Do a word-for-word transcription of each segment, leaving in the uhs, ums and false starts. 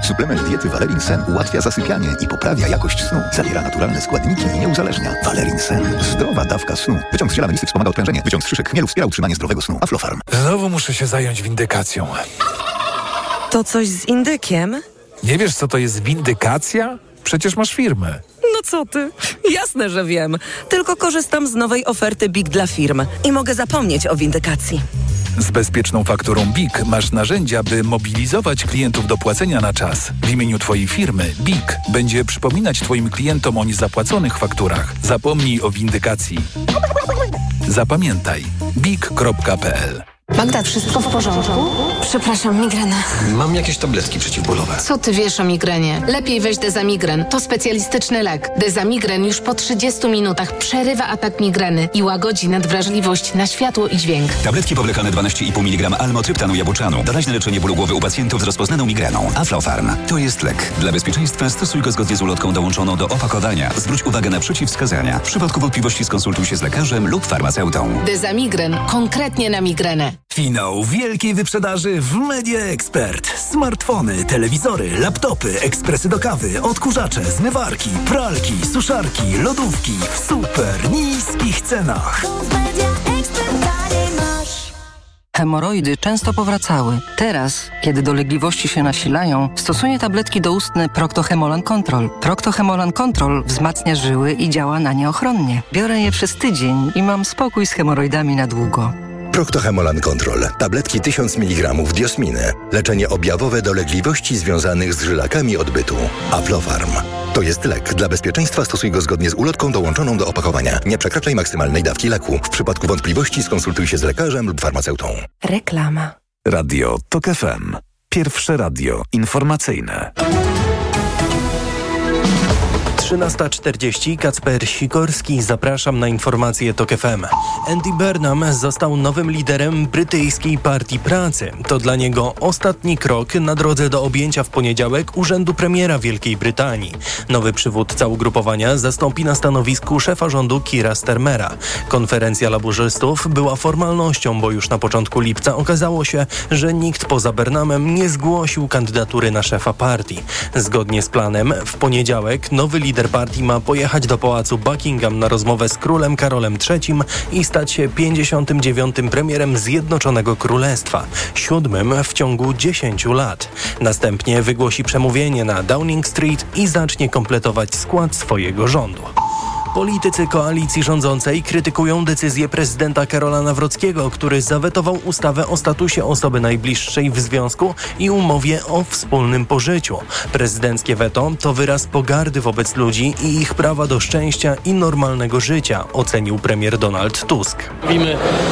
Suplement diety Valerin Sen ułatwia zasypianie i poprawia jakość snu. Zawiera naturalne składniki i nie uzależnia. Valerin Sen. Zdrowa dawka snu. Wyciąg z ziela melisy wspomaga odprężenie. Wyciąg z szyszek chmielu wspiera utrzymanie zdrowego snu. Aflofarm. Znowu muszę się zająć windykacją. To coś z indykiem? Nie wiesz, co to jest windykacja? Przecież masz firmę. No co ty? Jasne, że wiem. Tylko korzystam z nowej oferty B I K dla firm i mogę zapomnieć o windykacji. Z bezpieczną fakturą B I K masz narzędzia, by mobilizować klientów do płacenia na czas. W imieniu Twojej firmy B I K będzie przypominać Twoim klientom o niezapłaconych fakturach. Zapomnij o windykacji. Zapamiętaj B I K kropka p l. Magda, wszystko w porządku? Przepraszam, migrena. Mam jakieś tabletki przeciwbólowe. Co ty wiesz o migrenie? Lepiej weź Dezamigren. To specjalistyczny lek. Dezamigren już po trzydziestu minutach przerywa atak migreny i łagodzi nadwrażliwość na światło i dźwięk. Tabletki powlekane dwanaście i pół miligrama almotryptanu jabłczanu. Doraźne leczenie bólu głowy u pacjentów z rozpoznaną migreną. Aflofarm. To jest lek. Dla bezpieczeństwa stosuj go zgodnie z ulotką dołączoną do opakowania. Zwróć uwagę na przeciwwskazania. W przypadku wątpliwości skonsultuj się z lekarzem lub farmaceutą. Dezamigren. Konkretnie na migrenę. Finał wielkiej wyprzedaży w Media Expert. Smartfony, telewizory, laptopy, ekspresy do kawy, odkurzacze, zmywarki, pralki, suszarki, lodówki w super niskich cenach. Hemoroidy często powracały. Teraz, kiedy dolegliwości się nasilają, stosuję tabletki doustne Procto-Hemolan Control. Procto-Hemolan Control wzmacnia żyły i działa na nie ochronnie. Biorę je przez tydzień i mam spokój z hemoroidami na długo. Procto-Hemolan Control. Tabletki tysiąc miligramów diosminy. Leczenie objawowe dolegliwości związanych z żylakami odbytu. Aflofarm. To jest lek. Dla bezpieczeństwa stosuj go zgodnie z ulotką dołączoną do opakowania. Nie przekraczaj maksymalnej dawki leku. W przypadku wątpliwości skonsultuj się z lekarzem lub farmaceutą. Reklama. Radio TOK F M. Pierwsze radio informacyjne. trzynasta czterdzieści, Kacper Sikorski, zapraszam na informacje TOK F M. Andy Burnham został nowym liderem brytyjskiej Partii Pracy. To dla niego ostatni krok na drodze do objęcia w poniedziałek urzędu premiera Wielkiej Brytanii. Nowy przywódca ugrupowania zastąpi na stanowisku szefa rządu Keira Starmera. Konferencja laburzystów była formalnością, bo już na początku lipca okazało się, że nikt poza Burnhamem nie zgłosił kandydatury na szefa partii. Zgodnie z planem w poniedziałek nowy lider Lider partii ma pojechać do pałacu Buckingham na rozmowę z królem Karolem trzecim i stać się pięćdziesiątym dziewiątym premierem Zjednoczonego Królestwa, siódmym w ciągu dziesięciu lat. Następnie wygłosi przemówienie na Downing Street i zacznie kompletować skład swojego rządu. Politycy koalicji rządzącej krytykują decyzję prezydenta Karola Nawrockiego, który zawetował ustawę o statusie osoby najbliższej w związku i umowie o wspólnym pożyciu. Prezydenckie weto to wyraz pogardy wobec ludzi i ich prawa do szczęścia i normalnego życia, ocenił premier Donald Tusk. Mówimy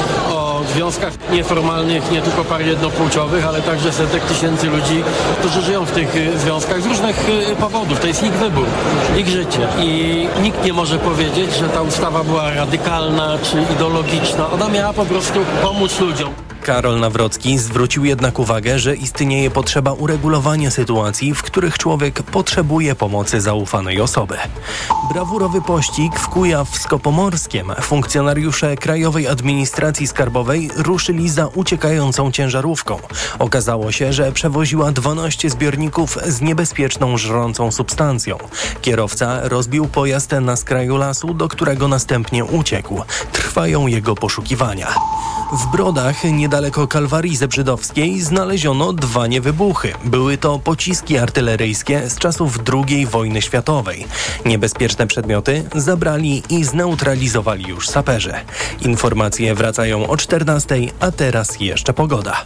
o związkach nieformalnych, nie tylko par jednopłciowych, ale także setek tysięcy ludzi, którzy żyją w tych związkach z różnych powodów. To jest ich wybór, ich życie. I nikt nie może powiedzieć, że ta ustawa była radykalna czy ideologiczna. Ona miała po prostu pomóc ludziom. Karol Nawrocki zwrócił jednak uwagę, że istnieje potrzeba uregulowania sytuacji, w których człowiek potrzebuje pomocy zaufanej osoby. Brawurowy pościg w Kujawsko-Pomorskiem. Funkcjonariusze Krajowej Administracji Skarbowej ruszyli za uciekającą ciężarówką. Okazało się, że przewoziła dwanaście zbiorników z niebezpieczną żrącą substancją. Kierowca rozbił pojazd na skraju lasu, do którego następnie uciekł. Trwają jego poszukiwania. W Brodach, niedaleko Kalwarii Zebrzydowskiej, znaleziono dwa niewybuchy. Były to pociski artyleryjskie z czasów drugiej wojny światowej. Niebezpieczne przedmioty zabrali i zneutralizowali już saperzy. Informacje wracają o czternastej, a teraz jeszcze pogoda.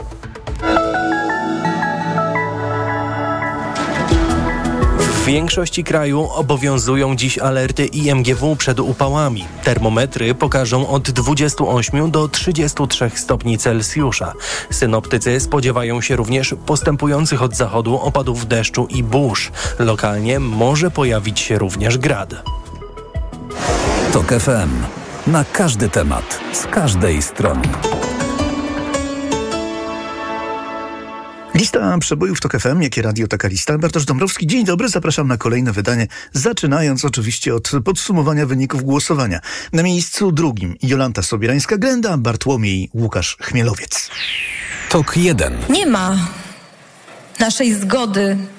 W większości kraju obowiązują dziś alerty I M G W przed upałami. Termometry pokażą od dwudziestu ośmiu do trzydziestu trzech stopni Celsjusza. Synoptycy spodziewają się również postępujących od zachodu opadów deszczu i burz. Lokalnie może pojawić się również grad. TOK F M. Na każdy temat, z każdej strony. Lista przebojów TOK F M, jakie radio, taka lista. Bartosz Dąbrowski, dzień dobry, zapraszam na kolejne wydanie, zaczynając oczywiście od podsumowania wyników głosowania. Na miejscu drugim Jolanta Sobierańska-Glenda, Bartłomiej Łukasz Chmielowiec. TOK jeden. Nie ma naszej zgody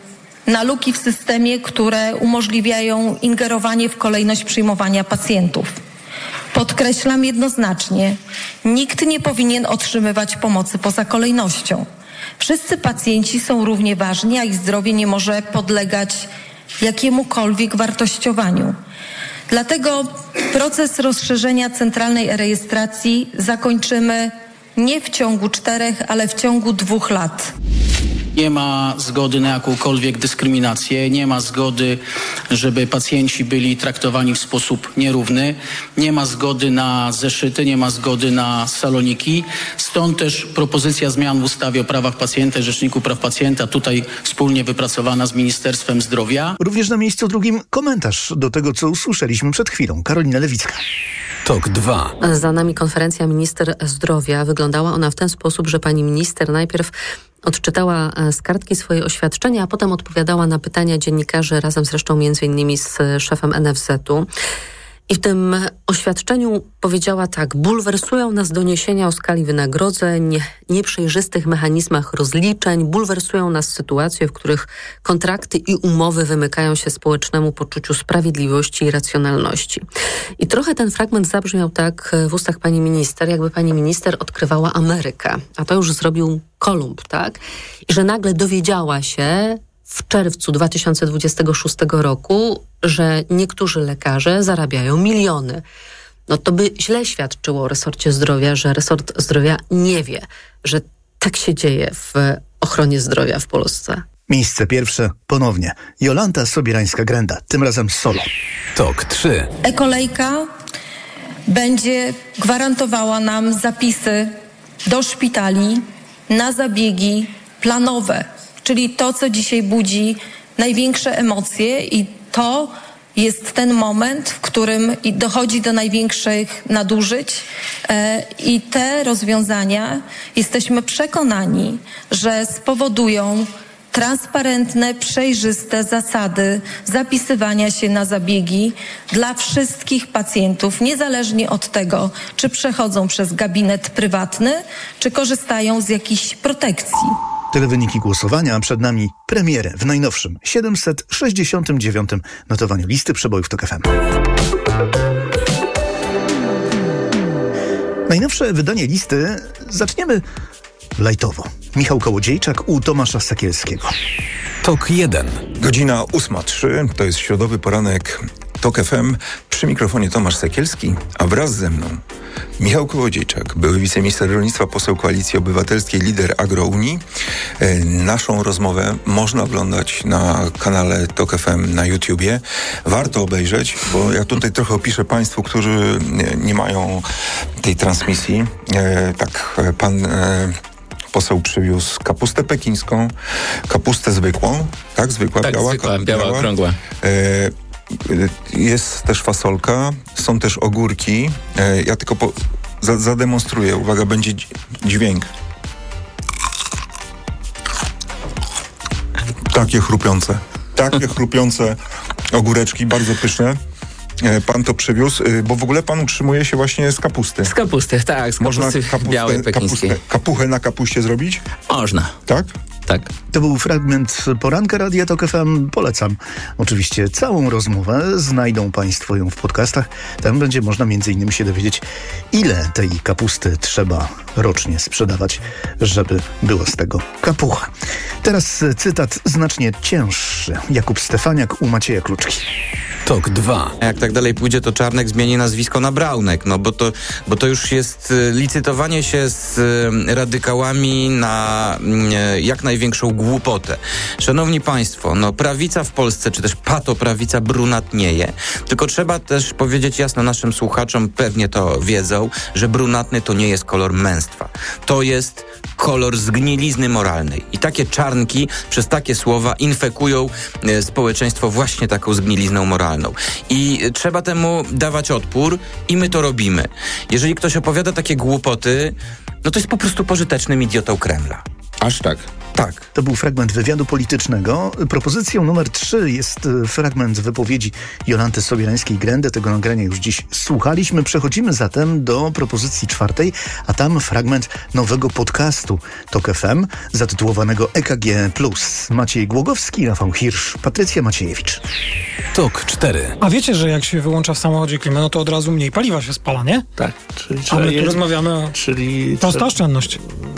na luki w systemie, które umożliwiają ingerowanie w kolejność przyjmowania pacjentów. Podkreślam jednoznacznie, nikt nie powinien otrzymywać pomocy poza kolejnością. Wszyscy pacjenci są równie ważni, a ich zdrowie nie może podlegać jakiemukolwiek wartościowaniu. Dlatego proces rozszerzenia centralnej e-rejestracji zakończymy nie w ciągu czterech, ale w ciągu dwóch lat. Nie ma zgody na jakąkolwiek dyskryminację, nie ma zgody, żeby pacjenci byli traktowani w sposób nierówny, nie ma zgody na zeszyty, nie ma zgody na saloniki. Stąd też propozycja zmian w ustawie o prawach pacjenta i Rzeczniku Praw Pacjenta, tutaj wspólnie wypracowana z Ministerstwem Zdrowia. Również na miejscu drugim komentarz do tego, co usłyszeliśmy przed chwilą. Karolina Lewicka. Tok dwa. Za nami konferencja minister zdrowia. Wyglądała ona w ten sposób, że pani minister najpierw odczytała z kartki swoje oświadczenia, a potem odpowiadała na pytania dziennikarzy, razem zresztą między innymi z szefem N F Z-u. I w tym oświadczeniu powiedziała tak: bulwersują nas doniesienia o skali wynagrodzeń, nieprzejrzystych mechanizmach rozliczeń, bulwersują nas sytuacje, w których kontrakty i umowy wymykają się społecznemu poczuciu sprawiedliwości i racjonalności. I trochę ten fragment zabrzmiał tak w ustach pani minister, jakby pani minister odkrywała Amerykę, a to już zrobił Kolumb, tak? I że nagle dowiedziała się w czerwcu dwa tysiące dwudziestego szóstego roku, że niektórzy lekarze zarabiają miliony. No to by źle świadczyło o resorcie zdrowia, że resort zdrowia nie wie, że tak się dzieje w ochronie zdrowia w Polsce. Miejsce pierwsze ponownie Jolanta Sobierańska-Grenda, tym razem solo. Tok trzy. E-kolejka będzie gwarantowała nam zapisy do szpitali na zabiegi planowe, czyli to, co dzisiaj budzi największe emocje, i to jest ten moment, w którym dochodzi do największych nadużyć, i te rozwiązania, jesteśmy przekonani, że spowodują transparentne, przejrzyste zasady zapisywania się na zabiegi dla wszystkich pacjentów, niezależnie od tego, czy przechodzą przez gabinet prywatny, czy korzystają z jakichś protekcji. Tyle wyniki głosowania, a przed nami premierę w najnowszym siedemset sześćdziesiątym dziewiątym notowaniu listy przebojów Tok F M. Najnowsze wydanie listy zaczniemy lajtowo. Michał Kołodziejczak u Tomasza Sekielskiego. Tok jeden. Godzina ósma trzy, to jest środowy poranek Tok F M. Przy mikrofonie Tomasz Sekielski, a wraz ze mną Michał Kołodziejczak, były wiceminister rolnictwa, poseł Koalicji Obywatelskiej, lider Agrounii. E, naszą rozmowę można oglądać na kanale Tok F M na YouTubie. Warto obejrzeć, bo ja tutaj trochę opiszę Państwu, którzy nie, nie mają tej transmisji. E, tak, pan... E, Poseł przywiózł kapustę pekińską, kapustę zwykłą, tak? Zwykła, tak, biała, zwykła, biała, biała, okrągła. E, jest też fasolka, są też ogórki. E, ja tylko po, za, zademonstruję. Uwaga, będzie dźwięk. Takie chrupiące. Takie chrupiące ogóreczki, bardzo pyszne. Pan to przywiózł, bo w ogóle pan utrzymuje się właśnie z kapusty. Z kapusty, tak, z kapusty Można kapustę, białej pekińskiej. Kapustę, kapuchę na kapuście zrobić? Można. Tak? Tak. To był fragment poranka Radia Tok F M. Polecam. Oczywiście całą rozmowę znajdą Państwo ją w podcastach. Tam będzie można między innymi się dowiedzieć, ile tej kapusty trzeba rocznie sprzedawać, żeby było z tego kapucha. Teraz cytat znacznie cięższy. Jakub Stefaniak u Macieja Kluczki. Tok dwa. Jak tak dalej pójdzie, to Czarnek zmieni nazwisko na Braunek, no bo to, bo to już jest licytowanie się z radykałami na jak największą głupotę. Szanowni Państwo, no prawica w Polsce, czy też patoprawica brunatnieje. Tylko trzeba też powiedzieć jasno naszym słuchaczom, pewnie to wiedzą, że brunatny to nie jest kolor męstwa. To jest kolor zgnilizny moralnej. I takie czarnki przez takie słowa infekują e, społeczeństwo właśnie taką zgnilizną moralną. I trzeba temu dawać odpór i my to robimy. Jeżeli ktoś opowiada takie głupoty, no to jest po prostu pożytecznym idiotą Kremla. Aż tak? Tak, to był fragment wywiadu politycznego. Propozycją numer trzy jest fragment wypowiedzi Jolanty Sobierańskiej-Grendy. Tego nagrania już dziś słuchaliśmy. Przechodzimy zatem do propozycji czwartej, a tam fragment nowego podcastu Tok F M zatytułowanego E K G plus. Maciej Głogowski, Rafał Hirsch, Patrycja Maciejewicz. Tok cztery. A wiecie, że jak się wyłącza w samochodzie klimę, no to od razu mniej paliwa się spala, nie? Tak. Czyli A my tu je... rozmawiamy o czyli prosta trzeba... oszczędność.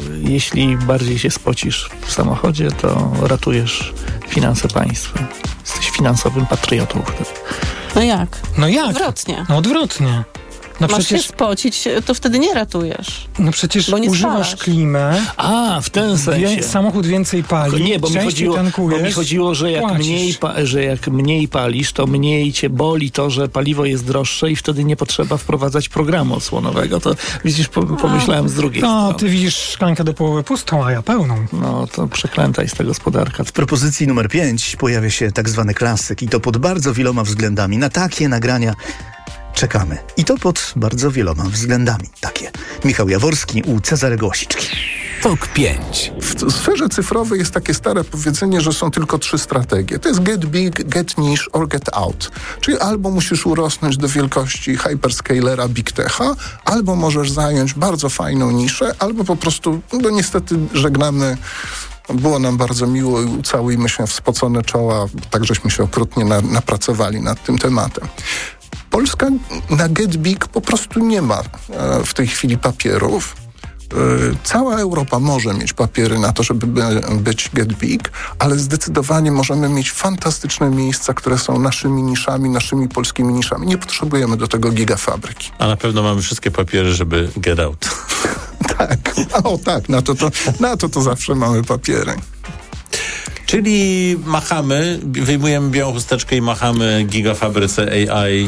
Jeśli bardziej się spocisz w samochodzie, to ratujesz finanse państwa. Jesteś finansowym patriotą wtedy. No jak? No jak? Odwrotnie. No odwrotnie. No Masz przecież... się spocić, to wtedy nie ratujesz. No przecież bo nie używasz spalasz. klimę. A, w ten sensie. Wie, samochód więcej pali. Nie, bo mi, chodziło, bo mi chodziło, że jak, mniej, że jak mniej palisz, to mniej cię boli to, że paliwo jest droższe i wtedy nie potrzeba wprowadzać programu osłonowego. To widzisz, pomyślałem z drugiej no, strony. No, ty widzisz szklankę do połowy pustą, a ja pełną. No, to przeklęta jest ta gospodarka. W propozycji numer pięć pojawia się tak zwany klasyk i to pod bardzo wieloma względami. Na takie nagrania czekamy. I to pod bardzo wieloma względami. Takie. Michał Jaworski u Cezarego Łasiczki. Tok pięć. W sferze cyfrowej jest takie stare powiedzenie, że są tylko trzy strategie. To jest get big, get niche or get out. Czyli albo musisz urosnąć do wielkości hyperscalera Big Techa, albo możesz zająć bardzo fajną niszę, albo po prostu, no niestety żegnamy. Było nam bardzo miło i ucałujmy się w spocone czoła. Tak żeśmy się okrutnie na, napracowali nad tym tematem. Polska na Get Big po prostu nie ma e, w tej chwili papierów. E, cała Europa może mieć papiery na to, żeby by, być Get Big, ale zdecydowanie możemy mieć fantastyczne miejsca, które są naszymi niszami, naszymi polskimi niszami. Nie potrzebujemy do tego gigafabryki. A na pewno mamy wszystkie papiery, żeby Get Out. Tak, o tak, na to to, na to to zawsze mamy papiery. Czyli machamy, wyjmujemy białą chusteczkę i machamy gigafabryce A I.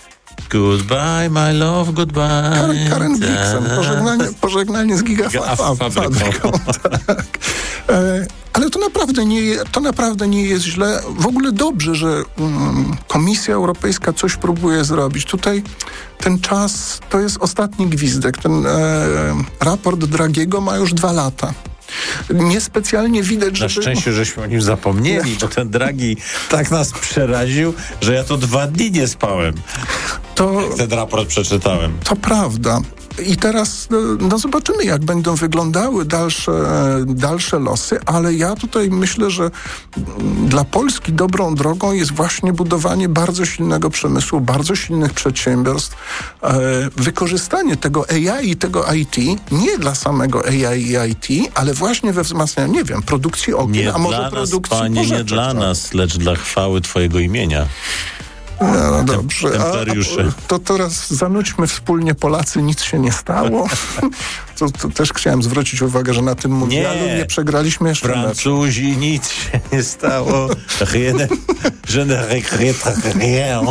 Goodbye, my love, goodbye. Karen, Karen Blixen, pożegnanie, pożegnanie z gigafabryką. Tak. E, ale to naprawdę, nie, to naprawdę nie jest źle. W ogóle dobrze, że um, Komisja Europejska coś próbuje zrobić. Tutaj ten czas to jest ostatni gwizdek. Ten e, raport Dragiego ma już dwa lata. Niespecjalnie widać, że... Na szczęście, żeśmy o nim zapomnieli, bo ten Draghi tak nas przeraził, że ja to dwa dni nie spałem. To... Jak ten raport przeczytałem. To prawda. I teraz no zobaczymy, jak będą wyglądały dalsze, dalsze losy, ale ja tutaj myślę, że dla Polski dobrą drogą jest właśnie budowanie bardzo silnego przemysłu, bardzo silnych przedsiębiorstw, e, wykorzystanie tego A I i tego I T nie dla samego A I i I T, ale właśnie we wzmacnianiu, nie wiem, produkcji okien, nie a może dla produkcji nas, panie, porzeczek. nie dla nas, lecz dla chwały twojego imienia. No, no dobrze, a, a, Templariusze. to teraz zanudźmy wspólnie Polacy, nic się nie stało. To, to też chciałem zwrócić uwagę, że na tym mundialu nie, nie przegraliśmy jeszcze Francuzi, mecz. Nic się nie stało. Rien, je ne regrette rien.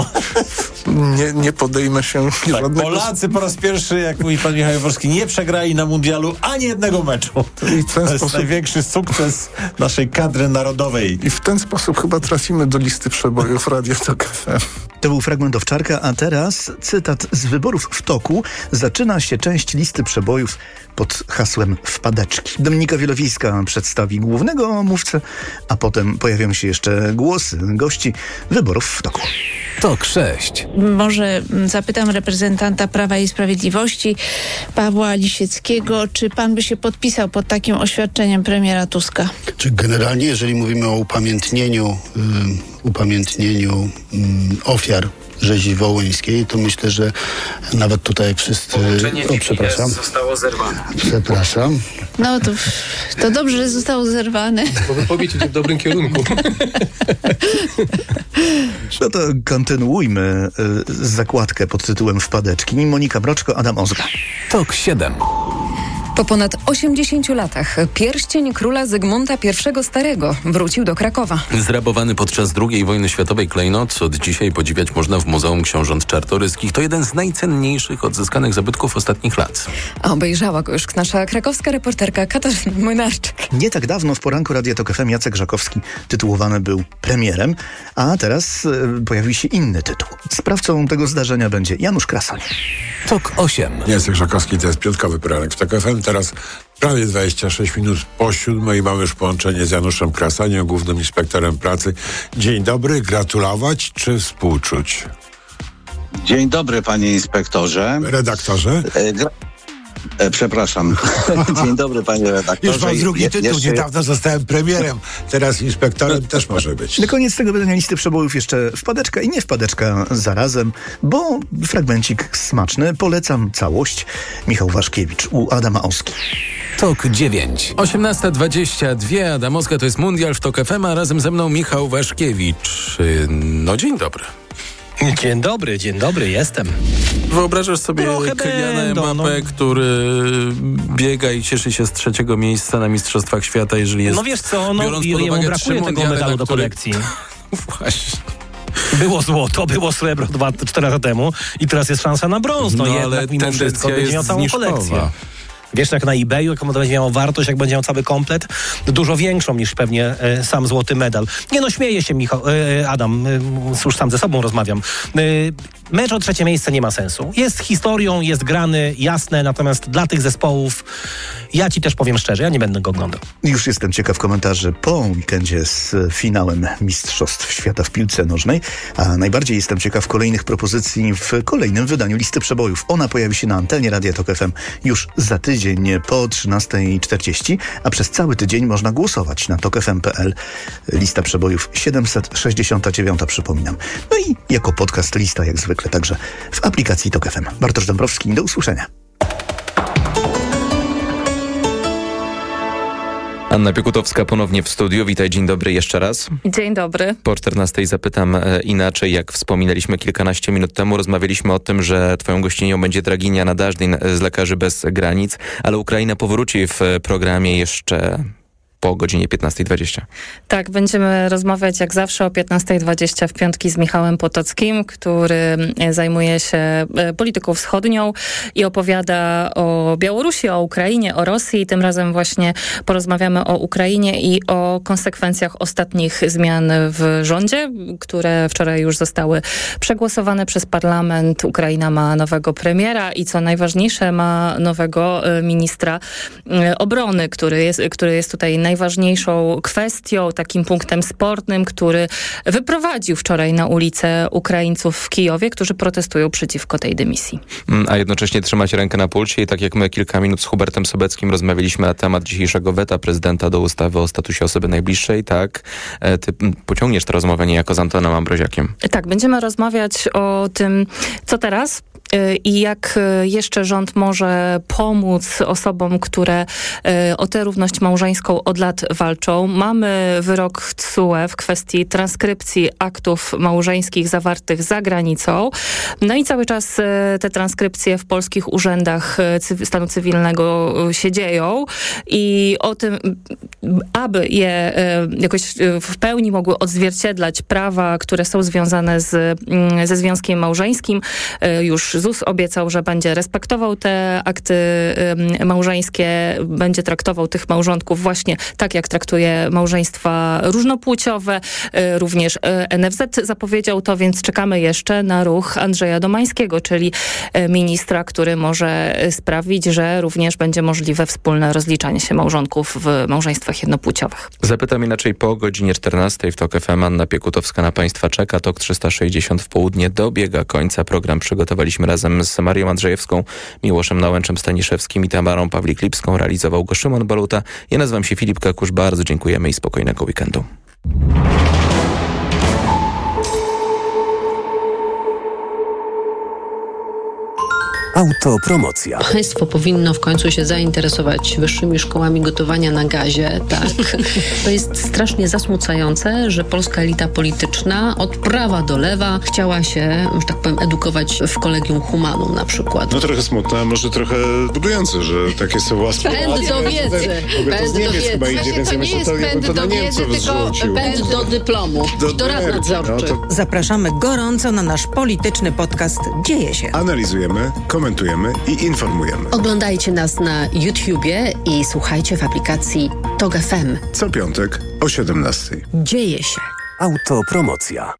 Nie, nie podejmę się tak, żadnego... Polacy po raz pierwszy, jak mówi pan Michał Jaworski, nie przegrali na mundialu ani jednego meczu. I w ten to sposób... jest największy sukces naszej kadry narodowej. I w ten sposób chyba trafimy do listy przebojów Radia Tok F M. To był fragment Owczarka, a teraz cytat z wyborów w toku. Zaczyna się część listy przebojów pod hasłem wpadeczki. Dominika Wielowiejska przedstawi głównego mówcę, a potem pojawią się jeszcze głosy gości wyborów w toku. Tok sześć. Może zapytam reprezentanta Prawa i Sprawiedliwości, Pawła Lisieckiego, czy pan by się podpisał pod takim oświadczeniem premiera Tuska? Czy generalnie, jeżeli mówimy o upamiętnieniu, um, upamiętnieniu um, ofiar rzezi wołyńskiej, to myślę, że nawet tutaj wszyscy... Połączenie o, przepraszam. zostało zerwane. Przepraszam. No to, to dobrze, że zostało zerwane. Bo wypowiedź idzie w dobrym kierunku. No to kontynuujmy y, zakładkę pod tytułem Wpadeczki. Monika Broczko, Adam Ozga. Tok siedem. Po ponad osiemdziesięciu latach pierścień króla Zygmunta I Starego wrócił do Krakowa. Zrabowany podczas drugiej wojny światowej klejnot od dzisiaj podziwiać można w Muzeum Książąt Czartoryskich. To jeden z najcenniejszych odzyskanych zabytków ostatnich lat. A obejrzała go już nasza krakowska reporterka Katarzyna Młynarczyk. Nie tak dawno w poranku Radia Tok F M Jacek Żakowski tytułowany był premierem, a teraz y, pojawił się inny tytuł. Sprawcą tego zdarzenia będzie Janusz Krasoń. Tok osiem. Jacek Żakowski, to jest piątkowy poranek w Tok F M. Teraz Prawie dwadzieścia sześć minut po siódmej mamy już połączenie z Januszem Krasaniem, głównym inspektorem pracy. Dzień dobry, gratulować czy współczuć? Dzień dobry, panie inspektorze. Redaktorze. E, gra... e, przepraszam. Dzień dobry, panie redaktorze. Już mam drugi tytuł, jeszcze... niedawno zostałem premierem, teraz inspektorem też może być. Na koniec tego wydania listy przebojów jeszcze wpadeczka i nie wpadeczka zarazem, bo fragmencik smaczny, polecam całość. Michał Waszkiewicz u Adama Oski. Tok dziewięć. osiemnasta dwadzieścia dwa, Adamowska, to jest Mundial w Tok F M, a razem ze mną Michał Waszkiewicz. No dzień dobry. Dzień dobry, dzień dobry, jestem. Wyobrażasz sobie Kyliana będą, Mbappé, no. który biega i cieszy się z trzeciego miejsca na Mistrzostwach Świata, jeżeli jest... No wiesz co, no biorąc i pod jemu uwagę brakuje trzy tego mundiale, medalu do który... kolekcji. Właśnie. Było złoto, było srebro dwa, cztery lata temu i teraz jest szansa na brąz. No, No, jednak ale mimo wszystko będzie miał całą zniżkowa. kolekcję. Wiesz, jak na eBayu, jak to będzie miało wartość, jak będzie miał cały komplet, dużo większą niż pewnie e, sam złoty medal. Nie no, śmieję się, Michał, e, Adam, e, już sam ze sobą rozmawiam. E, mecz o trzecie miejsce nie ma sensu. Jest historią, jest grany, jasne, natomiast dla tych zespołów, ja ci też powiem szczerze, ja nie będę go oglądał. Już jestem ciekaw komentarzy po weekendzie z finałem Mistrzostw Świata w piłce nożnej, a najbardziej jestem ciekaw kolejnych propozycji w kolejnym wydaniu listy przebojów. Ona pojawi się na antenie Radia Tok F M już za tydzień po trzynasta czterdzieści, a przez cały tydzień można głosować na tok f m kropka p l. Lista przebojów siedemset sześćdziesiąt dziewięć, przypominam. No i jako podcast lista jak zwykle także w aplikacji Tok F M. Bartosz Dąbrowski, do usłyszenia. Anna Piekutowska ponownie w studiu. Witaj, dzień dobry jeszcze raz. Dzień dobry. Po czternastej zapytam e, inaczej. Jak wspominaliśmy kilkanaście minut temu, rozmawialiśmy o tym, że twoją gościnią będzie Draginia Nadażdin z Lekarzy Bez Granic, ale Ukraina powróci w programie jeszcze po godzinie piętnastej dwadzieścia. Tak, będziemy rozmawiać jak zawsze o piętnastej dwadzieścia w piątki z Michałem Potockim, który zajmuje się polityką wschodnią i opowiada o Białorusi, o Ukrainie, o Rosji. Tym razem właśnie porozmawiamy o Ukrainie i o konsekwencjach ostatnich zmian w rządzie, które wczoraj już zostały przegłosowane przez parlament. Ukraina ma nowego premiera i co najważniejsze, ma nowego ministra obrony, który jest, który jest tutaj naj najważniejszą kwestią, takim punktem spornym, który wyprowadził wczoraj na ulicę Ukraińców w Kijowie, którzy protestują przeciwko tej dymisji. A jednocześnie trzymać rękę na pulsie i tak jak my kilka minut z Hubertem Sobeckim rozmawialiśmy na temat dzisiejszego weta prezydenta do ustawy o statusie osoby najbliższej, tak? Ty pociągniesz tę rozmowę niejako z Antonem Ambroziakiem. Tak, będziemy rozmawiać o tym, co teraz i jak jeszcze rząd może pomóc osobom, które o tę równość małżeńską od lat walczą. Mamy wyrok T S U E w kwestii transkrypcji aktów małżeńskich zawartych za granicą. No i cały czas te transkrypcje w polskich urzędach stanu cywilnego się dzieją i o tym, aby je jakoś w pełni mogły odzwierciedlać prawa, które są związane z, ze związkiem małżeńskim, już Z U S obiecał, że będzie respektował te akty małżeńskie, będzie traktował tych małżonków właśnie tak, jak traktuje małżeństwa różnopłciowe. Również N F Z zapowiedział to, więc czekamy jeszcze na ruch Andrzeja Domańskiego, czyli ministra, który może sprawić, że również będzie możliwe wspólne rozliczanie się małżonków w małżeństwach jednopłciowych. Zapytam inaczej po godzinie czternastej w Tok F M. Anna Piekutowska na Państwa czeka. Tok trzysta sześćdziesiąt w południe dobiega końca. Program przygotowaliśmy razem z Marią Andrzejewską, Miłoszem Nałęczem Staniszewskim i Tamarą Pawlik-Lipską. Realizował go Szymon Baluta. Ja nazywam się Filip Kakusz. Bardzo dziękujemy i spokojnego weekendu. Autopromocja. Państwo powinno w końcu się zainteresować wyższymi szkołami gotowania na gazie, tak? To jest strasznie zasmucające, że polska elita polityczna od prawa do lewa chciała się, że tak powiem, edukować w Collegium Humanum na przykład. No trochę smutne, a może trochę budujące, że takie są łaskie. Pęd do wiedzy. Pęd do wiedzy. Chyba idzie, więc to nie jest pęd do wiedzy, tylko pęd do dyplomu. Do, do rad nadzorczych. No to... Zapraszamy gorąco na nasz polityczny podcast Dzieje się. Analizujemy, komentujemy i informujemy. Oglądajcie nas na YouTubie i słuchajcie w aplikacji Tok F M. Co piątek o siedemnastej. Dzieje się. Autopromocja.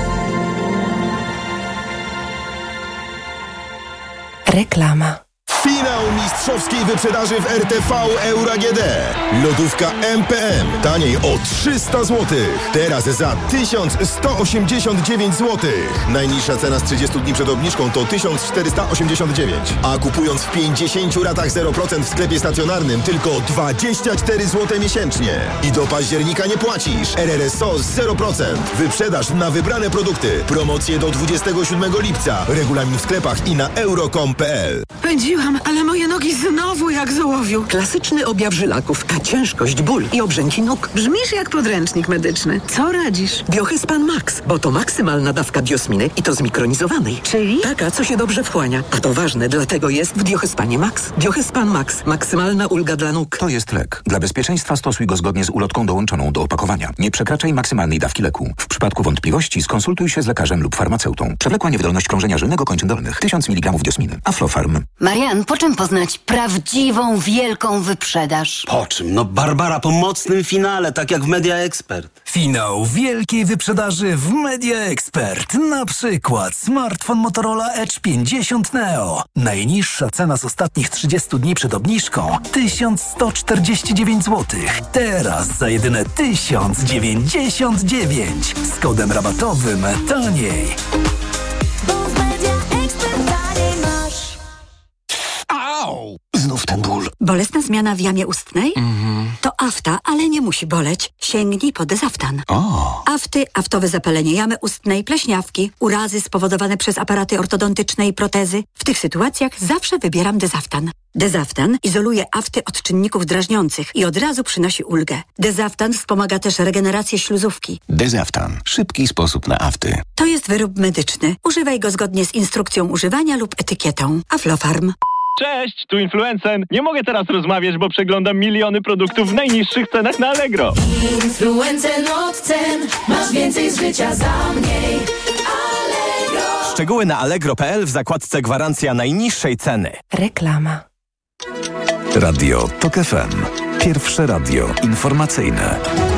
Reklama. Finał mistrzowskiej wyprzedaży w R T V Euro A G D. Lodówka M P M. Taniej o trzysta złotych. Teraz za tysiąc sto osiemdziesiąt dziewięć złotych. Najniższa cena z trzydziestu dni przed obniżką to tysiąc czterysta osiemdziesiąt dziewięć. A kupując w pięćdziesięciu ratach zero procent w sklepie stacjonarnym tylko dwadzieścia cztery złote miesięcznie. I do października nie płacisz. R R S O z zero procent. Wyprzedaż na wybrane produkty. Promocje do dwudziestego siódmego lipca. Regulamin w sklepach i na euro kropka com kropka p l. Pędziłam, ale moje nogi znowu jak z ołowiu. Klasyczny objaw żylaków, a ciężkość, ból i obrzęki nóg. Brzmisz jak podręcznik medyczny. Co radzisz? Biohyspan Max, bo to maksymalna dawka biosminy i to zmikronizowanej. Czyli? Taka, co się dobrze wchłania. A to ważne, dlatego jest w Biohyspanie Max. Biohyspan Max. Maksymalna ulga dla nóg. To jest lek. Dla bezpieczeństwa stosuj go zgodnie z ulotką dołączoną do opakowania. Nie przekraczaj maksymalnej dawki leku. W przypadku wątpliwości skonsultuj się z lekarzem lub farmaceutą. Przewlekła niewydolność krążenia żylnego kończyn dolnych. tysiąc miligramów diosminy. Aflofarm. Marian, po czym poznać prawdziwą, wielką wyprzedaż? Po czym? No Barbara, po mocnym finale, tak jak w Media Expert. Finał wielkiej wyprzedaży w Media Expert. Na przykład smartfon Motorola Edge pięćdziesiąt Neo. Najniższa cena z ostatnich trzydziestu dni przed obniżką tysiąc sto czterdzieści dziewięć złotych. Teraz za jedyne tysiąc dziewięćdziesiąt dziewięć. Z kodem rabatowym taniej. Au! Znów ten ból. Bolesna zmiana w jamie ustnej? Mhm. To afta, ale nie musi boleć. Sięgnij po Dezaftan. O. Afty, aftowe zapalenie jamy ustnej, pleśniawki, urazy spowodowane przez aparaty ortodontyczne i protezy. W tych sytuacjach zawsze wybieram Dezaftan. Dezaftan izoluje afty od czynników drażniących i od razu przynosi ulgę. Dezaftan wspomaga też regenerację śluzówki. Dezaftan. Szybki sposób na afty. To jest wyrób medyczny. Używaj go zgodnie z instrukcją używania lub etykietą. Aflofarm. Cześć, tu Influencen. Nie mogę teraz rozmawiać, bo przeglądam miliony produktów w najniższych cenach na Allegro. Influencen od cen. Masz więcej z życia za mniej. Allegro. Szczegóły na allegro kropka p l w zakładce gwarancja najniższej ceny. Reklama. Radio TOK F M. Pierwsze radio informacyjne.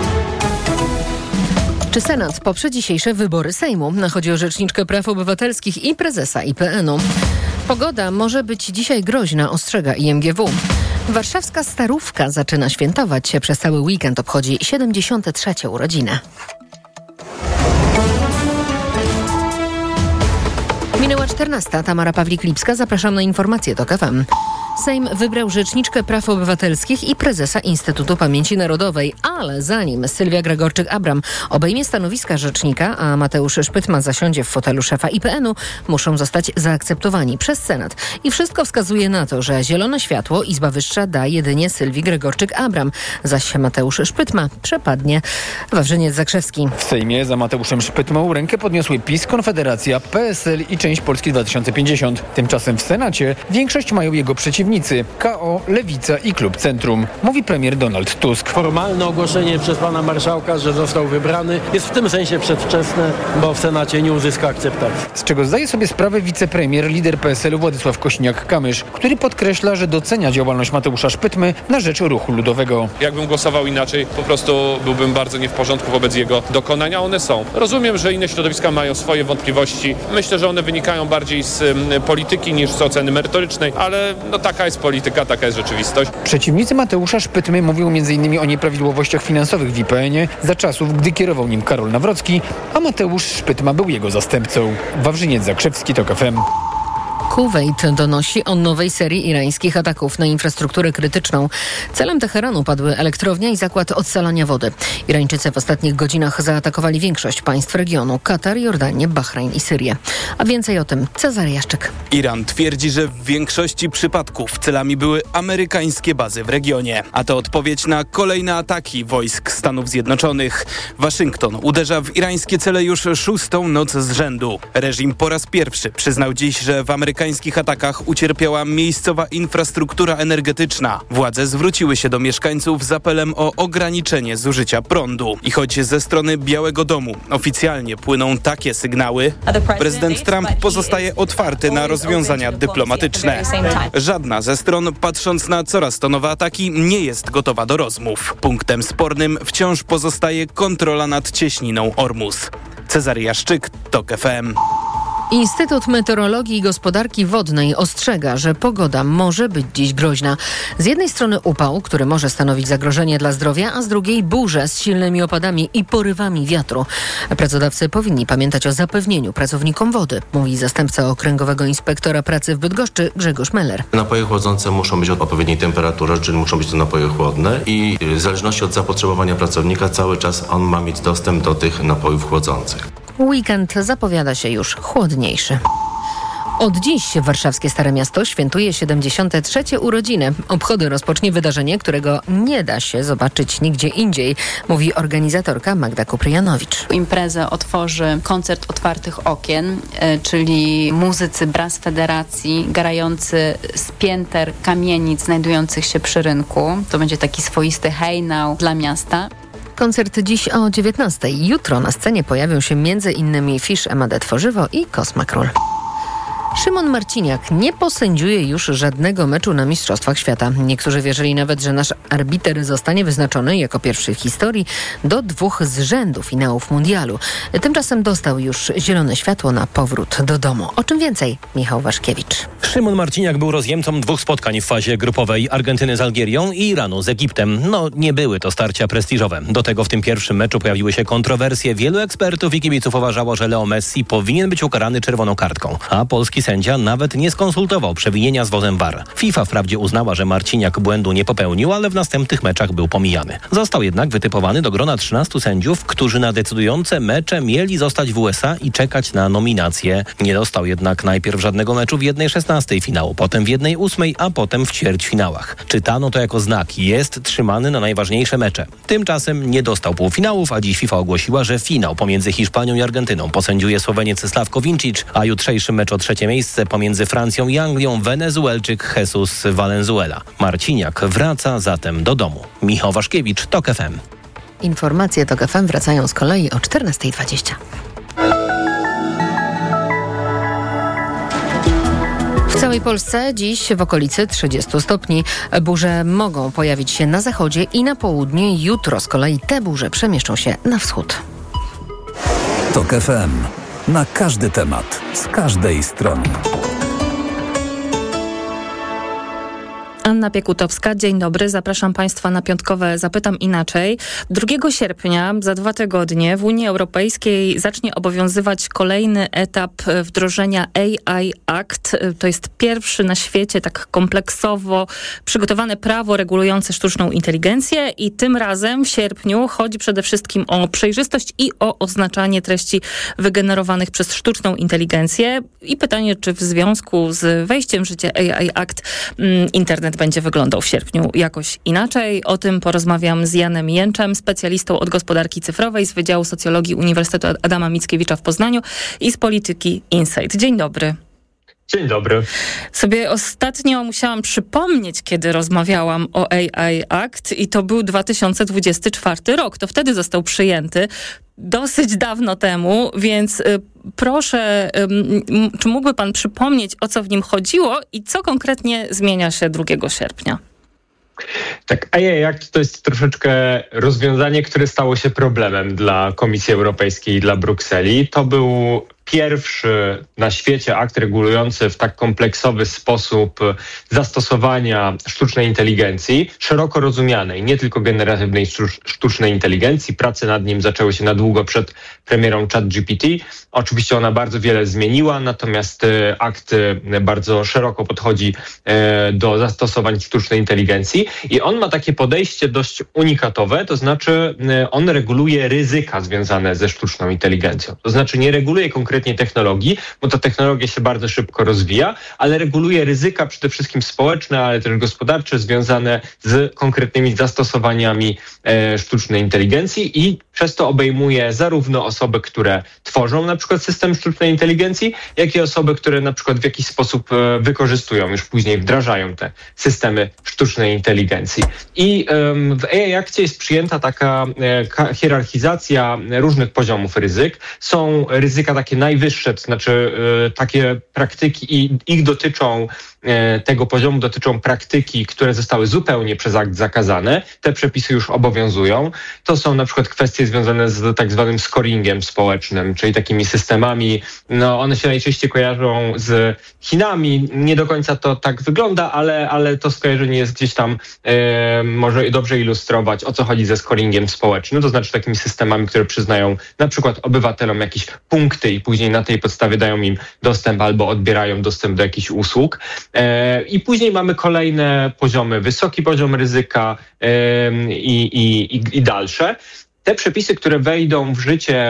Czy Senat poprze dzisiejsze wybory Sejmu? Chodzi o rzeczniczkę praw obywatelskich i prezesa I P N u. Pogoda może być dzisiaj groźna, ostrzega I M G W. Warszawska Starówka zaczyna świętować. Przez cały weekend obchodzi siedemdziesiąte trzecie urodziny. Minęła czternasta. Tamara Pawlik-Lipska. Zapraszam na informacje TOK F M. Sejm wybrał rzeczniczkę praw obywatelskich i prezesa Instytutu Pamięci Narodowej, ale zanim Sylwia Gregorczyk-Abram obejmie stanowiska rzecznika, a Mateusz Szpytma zasiądzie w fotelu szefa I P N u, muszą zostać zaakceptowani przez Senat. I wszystko wskazuje na to, że zielone światło Izba Wyższa da jedynie Sylwii Gregorczyk-Abram, zaś Mateusz Szpytma przepadnie. Wawrzyniec Zakrzewski. W Sejmie za Mateuszem Szpytmą rękę podniosły PiS, Konfederacja, P S L i część Polski dwa tysiące pięćdziesiąt. Tymczasem w Senacie większość mają jego przeciwnicy. K O, Lewica i Klub Centrum, mówi premier Donald Tusk. Formalne ogłoszenie przez pana marszałka, że został wybrany, jest w tym sensie przedwczesne, bo w Senacie nie uzyska akceptacji. Z czego zdaje sobie sprawę wicepremier, lider P S L u Władysław Kośniak-Kamysz, który podkreśla, że docenia działalność Mateusza Szpytmy na rzecz ruchu ludowego. Jakbym głosował inaczej, po prostu byłbym bardzo nie w porządku wobec jego dokonania. One są. Rozumiem, że inne środowiska mają swoje wątpliwości. Myślę, że one wynikają bardziej z um, polityki niż z oceny merytorycznej, ale no taka jest polityka, taka jest rzeczywistość. Przeciwnicy Mateusza Szpytmy mówią między innymi o nieprawidłowościach finansowych w I P N ie za czasów, gdy kierował nim Karol Nawrocki, a Mateusz Szpytma był jego zastępcą. Wawrzyniec Zakrzewski, TOK F M. Kuwejt donosi o nowej serii irańskich ataków na infrastrukturę krytyczną. Celem Teheranu padły elektrownia i zakład odsalania wody. Irańczycy w ostatnich godzinach zaatakowali większość państw regionu: Katar, Jordanię, Bahrajn i Syrię. A więcej o tym Cezary Jaszczyk. Iran twierdzi, że w większości przypadków celami były amerykańskie bazy w regionie. A to odpowiedź na kolejne ataki wojsk Stanów Zjednoczonych. Waszyngton uderza w irańskie cele już szóstą noc z rzędu. Reżim po raz pierwszy przyznał dziś, że w amerykańskich atakach ucierpiała miejscowa infrastruktura energetyczna. Władze zwróciły się do mieszkańców z apelem o ograniczenie zużycia prądu. I choć ze strony Białego Domu oficjalnie płyną takie sygnały, prezydent Trump pozostaje otwarty na rozwiązania dyplomatyczne. Żadna ze stron, patrząc na coraz to nowe ataki, nie jest gotowa do rozmów. Punktem spornym wciąż pozostaje kontrola nad cieśniną Ormus. Cezary Jaszczyk, TOK F M. Instytut Meteorologii i Gospodarki Wodnej ostrzega, że pogoda może być dziś groźna. Z jednej strony upał, który może stanowić zagrożenie dla zdrowia, a z drugiej burze z silnymi opadami i porywami wiatru. Pracodawcy powinni pamiętać o zapewnieniu pracownikom wody, mówi zastępca okręgowego inspektora pracy w Bydgoszczy Grzegorz Meller. Napoje chłodzące muszą być o odpowiedniej temperaturze, czyli muszą być to napoje chłodne i w zależności od zapotrzebowania pracownika cały czas on ma mieć dostęp do tych napojów chłodzących. Weekend zapowiada się już chłodniejszy. Od dziś warszawskie Stare Miasto świętuje siedemdziesiąte trzecie urodziny. Obchody rozpocznie wydarzenie, którego nie da się zobaczyć nigdzie indziej, mówi organizatorka Magda Kupryjanowicz. Imprezę otworzy koncert otwartych okien, czyli muzycy Brass Federacji grający z pięter kamienic znajdujących się przy rynku. To będzie taki swoisty hejnał dla miasta. Koncert dziś o dziewiętnastej. Jutro na scenie pojawią się między innymi Fisz, M A D Tworzywo i Kosma Król. Szymon Marciniak nie posędziuje już żadnego meczu na Mistrzostwach Świata. Niektórzy wierzyli nawet, że nasz arbiter zostanie wyznaczony jako pierwszy w historii do dwóch z rzędu finałów mundialu. Tymczasem dostał już zielone światło na powrót do domu. O czym więcej? Michał Waszkiewicz. Szymon Marciniak był rozjemcą dwóch spotkań w fazie grupowej Argentyny z Algierią i Iranu z Egiptem. No, nie były to starcia prestiżowe. Do tego w tym pierwszym meczu pojawiły się kontrowersje. Wielu ekspertów i kibiców uważało, że Leo Messi powinien być ukarany czerwoną kartką, a polski sędzia nawet nie skonsultował przewinienia z wozem V A R. FIFA wprawdzie uznała, że Marciniak błędu nie popełnił, ale w następnych meczach był pomijany. Został jednak wytypowany do grona trzynastu sędziów, którzy na decydujące mecze mieli zostać w U S A i czekać na nominację. Nie dostał jednak najpierw żadnego meczu w jednej szesnastej finału, potem w jednej ósmej, a potem w ćwierćfinałach. Czytano to jako znak. Jest trzymany na najważniejsze mecze. Tymczasem nie dostał półfinałów, a dziś FIFA ogłosiła, że finał pomiędzy Hiszpanią i Argentyną posędziuje Słoweniec Sławko Vincic, a jutrzejszy mecz o trzecie miejsce pomiędzy Francją i Anglią Wenezuelczyk Jesus Valenzuela. Marciniak wraca zatem do domu. Michał Waszkiewicz, TOK F M. Informacje TOK F M wracają z kolei o czternasta dwadzieścia. W całej Polsce dziś w okolicy trzydziestu stopni. Burze mogą pojawić się na zachodzie i na południe. Jutro z kolei te burze przemieszczą się na wschód. TOK F M. Na każdy temat, z każdej strony. Anna Piekutowska, dzień dobry. Zapraszam Państwa na piątkowe Zapytam Inaczej. drugiego sierpnia, za dwa tygodnie, w Unii Europejskiej zacznie obowiązywać kolejny etap wdrożenia A I Act. To jest pierwszy na świecie tak kompleksowo przygotowane prawo regulujące sztuczną inteligencję i tym razem w sierpniu chodzi przede wszystkim o przejrzystość i o oznaczanie treści wygenerowanych przez sztuczną inteligencję. I pytanie, czy w związku z wejściem w życie A I Act mm, internet będzie wyglądał w sierpniu jakoś inaczej. O tym porozmawiam z Janem Jęczem, specjalistą od gospodarki cyfrowej z Wydziału Socjologii Uniwersytetu Adama Mickiewicza w Poznaniu i z Polityki Insight. Dzień dobry. Dzień dobry. Sobie ostatnio musiałam przypomnieć, kiedy rozmawiałam o A I Act i to był dwa tysiące dwudziesty czwarty rok. To wtedy został przyjęty. Dosyć dawno temu, więc y, proszę, y, czy mógłby pan przypomnieć, o co w nim chodziło i co konkretnie zmienia się drugiego sierpnia? Tak, A I Act to jest troszeczkę rozwiązanie, które stało się problemem dla Komisji Europejskiej i dla Brukseli. To był pierwszy na świecie akt regulujący w tak kompleksowy sposób zastosowania sztucznej inteligencji, szeroko rozumianej, nie tylko generatywnej sztucznej inteligencji. Prace nad nim zaczęły się na długo przed premierą ChatGPT. Oczywiście ona bardzo wiele zmieniła, natomiast akt bardzo szeroko podchodzi do zastosowań sztucznej inteligencji i on ma takie podejście dość unikatowe, to znaczy on reguluje ryzyka związane ze sztuczną inteligencją. To znaczy nie reguluje konkretnie technologii, bo ta technologia się bardzo szybko rozwija, ale reguluje ryzyka przede wszystkim społeczne, ale też gospodarcze związane z konkretnymi zastosowaniami e, sztucznej inteligencji i przez to obejmuje zarówno osoby, które tworzą na przykład system sztucznej inteligencji, jak i osoby, które na przykład w jakiś sposób e, wykorzystują, już później wdrażają te systemy sztucznej inteligencji. I e, w A I Actie jest przyjęta taka e, hierarchizacja różnych poziomów ryzyk. Są ryzyka takie najwyższe, to znaczy e, takie praktyki i ich dotyczą, e, tego poziomu dotyczą praktyki, które zostały zupełnie przez akt zakazane. Te przepisy już obowiązują. To są na przykład kwestie związane z tak zwanym scoringiem społecznym, czyli takimi systemami, no one się najczęściej kojarzą z Chinami. Nie do końca to tak wygląda, ale, ale to skojarzenie jest gdzieś tam, e, może dobrze ilustrować, o co chodzi ze scoringiem społecznym. To znaczy takimi systemami, które przyznają na przykład obywatelom jakieś punkty i później na tej podstawie dają im dostęp albo odbierają dostęp do jakichś usług. E, I później mamy kolejne poziomy, wysoki poziom ryzyka e, i, i, i, i dalsze. Te przepisy, które wejdą w życie,